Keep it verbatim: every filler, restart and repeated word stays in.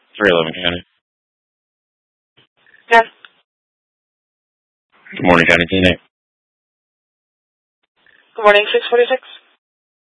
three eleven County. Yes. Good morning, County T N A. Good morning, six forty-six.